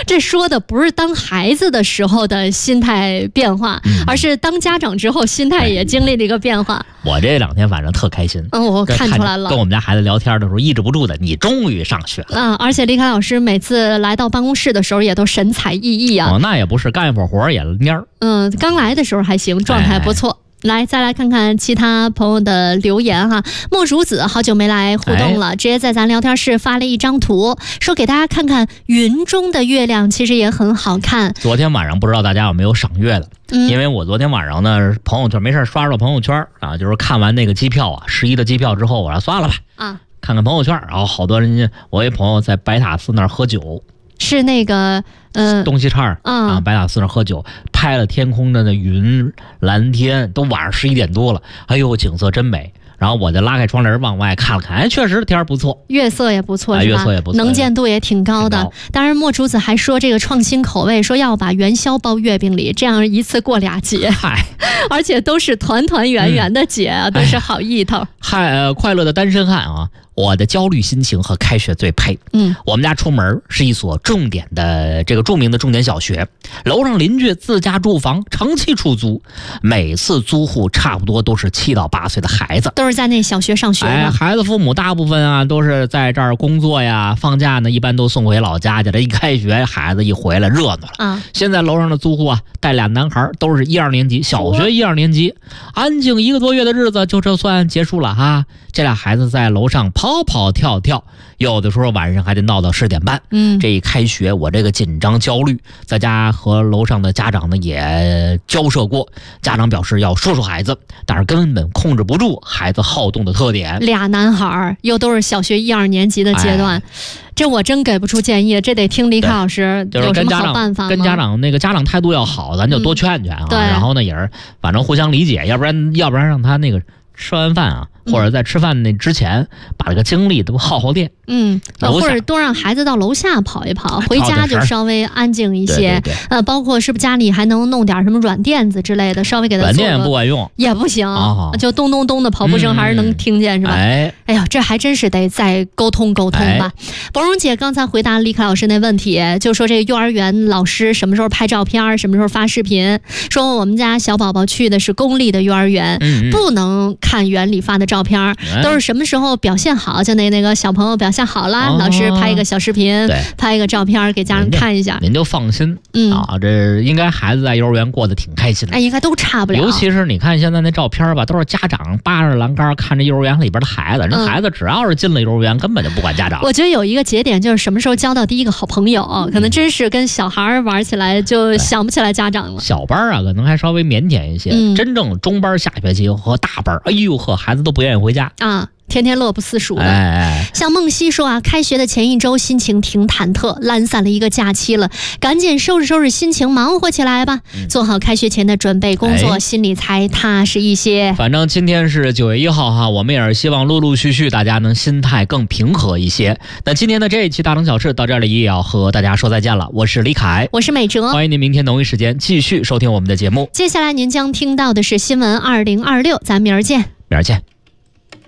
这说的不是当孩子的时候的心态变化，而是当家长之后心态也经历了一个变化。 我这2天反正特开心， 我看出来了。 跟我们家孩子聊天的时候，抑制不住的，你终于上学了。 而且李凯老师每次来到办公室的时候，也都神采奕奕啊。 那也不是，干一会儿活也蔫儿。 刚来的时候还行，状态不错。来，再来看看其他朋友的留言哈。莫竹子好久没来互动了，直接在咱聊天室发了一张图，说给大家看看云中的月亮，其实也很好看。 昨天晚上不知道大家有没有赏月的，因为我昨天晚上呢，朋友圈没事刷刷朋友圈啊，就是看完那个机票啊，11的机票之后，我说算了吧看看朋友圈，然后好多人家，我一朋友在白塔寺那儿喝酒。 是那个东西岔白塔寺那喝酒，拍了天空的那云蓝天，都晚上11点多了，哎呦，景色真美。然后我就拉开窗帘往外看了看，确实天不错， 月色也不错，是吧？ 月色也不错， 能见度也挺高的。当然，莫竹子还说这个创新口味，说要把元宵包月饼里，这样一次过2节，而且都是团团圆圆的节，都是好意头。 快乐的单身汉啊！我的焦虑心情和开学最配。我们家出门是一所著名的重点小学，楼上邻居自家住房长期出租，每次租户差不多都是7到8岁的孩子， 都是在那小学上学的。 孩子父母大部分啊都是在这儿工作呀，放假呢一般都送回老家去了。一开学孩子一回来热闹了现在楼上的租户啊带俩男孩，都是1、2年级，小学1、2年级，安静1个多月的日子就这算结束了哈。这俩孩子在楼上跑跑跳跳，有的时候晚上还得闹到10点半。这一开学我这个紧张焦虑，在家和楼上的家长呢也交涉过，家长表示要说说孩子，但是根本控制不住孩子好动的特点。 俩男孩又都是小学1、2年级的阶段，这我真给不出建议，这得听李凯老师有什么好办法吗？ 跟家长家长态度要好，咱就多劝劝啊。然后呢也是反正互相理解，要不然让他那个吃完饭啊，或者在吃饭那之前把这个精力都耗电。 或者多让孩子到楼下跑一跑，回家就稍微安静一些。包括是不是家里还能弄点什么软垫子之类的，稍微给他做个。 软垫不管用， 也不行，就咚咚咚的跑步声还是能听见，是吧？哎呀，这还真是得再沟通沟通吧。博荣姐刚才回答李凯老师那问题，就说这个幼儿园老师什么时候拍照片，什么时候发视频，说我们家小宝宝去的是公立的幼儿园，不能看园里发的照片，都是什么时候表现好，就那个小朋友表现好了，老师拍一个小视频，拍一个照片给家人看一下。 您就放心这应该孩子在幼儿园过得挺开心的。 应该都差不了。 尤其是你看现在那照片吧，都是家长扒着栏杆看着幼儿园里边的孩子，人孩子只要是进了幼儿园根本就不管家长。 我觉得有一个节点就是什么时候交到第一个好朋友，可能真是跟小孩玩起来就想不起来家长了。 小班可能还稍微腼腆一些，真正中班下学期和大班，哎呦呵，孩子都不愿意回家天天乐不思蜀的。像梦溪说开学的前1周心情挺忐忑，懒散了一个假期了，赶紧收拾收拾心情，忙活起来吧，做好开学前的准备工作，心里才踏实一些。 反正今天是9月1号哈，我们也是希望陆陆续续大家能心态更平和一些。那今天的这一期大城小事到这里也要和大家说再见了，我是李凯， 我是美哲， 欢迎您明天同一时间继续收听我们的节目。 接下来您将听到的是新闻2026，咱明儿见。